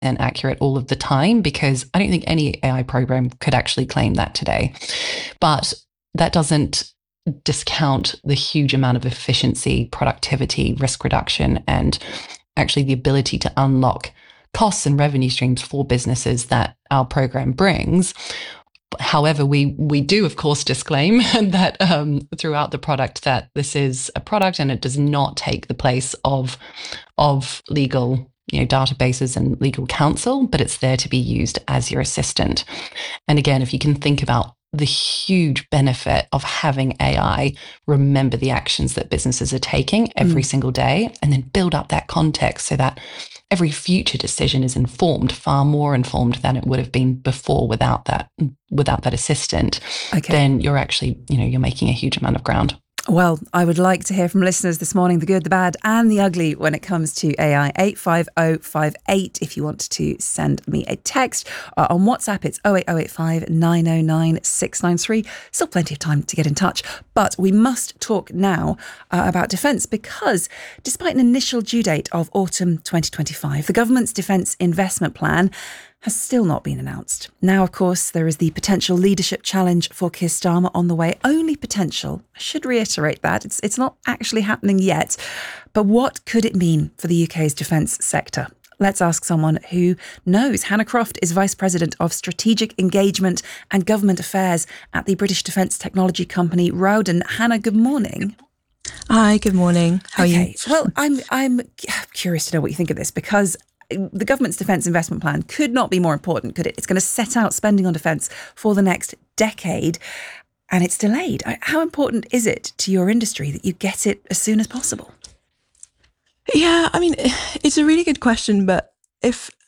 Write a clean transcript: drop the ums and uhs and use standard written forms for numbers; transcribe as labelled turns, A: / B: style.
A: accurate all of the time, because I don't think any AI program could actually claim that today. But that doesn't discount the huge amount of efficiency, productivity, risk reduction, and actually the ability to unlock costs and revenue streams for businesses that our program brings. However, we do, of course, disclaim that throughout the product that this is a product and it does not take the place of legal databases and legal counsel, but it's there to be used as your assistant. And again, if you can think about the huge benefit of having AI remember the actions that businesses are taking every single day, and then build up that context so that every future decision is informed, far more informed than it would have been before without that assistant, then you're actually, you're making a huge amount of ground.
B: Well, I would like to hear from listeners this morning, the good, the bad and the ugly when it comes to AI. 85058 if you want to send me a text. On WhatsApp, it's 08085 909 693. Still plenty of time to get in touch. But we must talk now about defence, because despite an initial due date of autumn 2025, the government's defence investment plan has still not been announced. Now, of course, there is the potential leadership challenge for Keir Starmer on the way. Only potential. I should reiterate that. It's not actually happening yet. But what could it mean for the UK's defence sector? Let's ask someone who knows. Hannah Croft is Vice President of Strategic Engagement and Government Affairs at the British defence technology company Rowden. Hannah, good morning.
C: Hi, good morning. How are you?
B: Well, I'm curious to know what you think of this, because the government's defence investment plan could not be more important, could it? It's going to set out spending on defence for the next decade, and it's delayed. How important is it to your industry that you get it as soon as possible?
C: Yeah, I mean, it's a really good question, but if